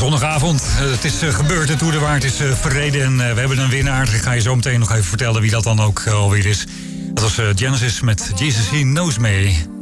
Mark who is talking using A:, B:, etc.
A: Zondagavond. Het is gebeurd, de Tour de Waard is verreden en we hebben een winnaar. Ik ga je zo meteen nog even vertellen wie dat dan ook alweer is. Dat was Genesis met Jesus He Knows Me.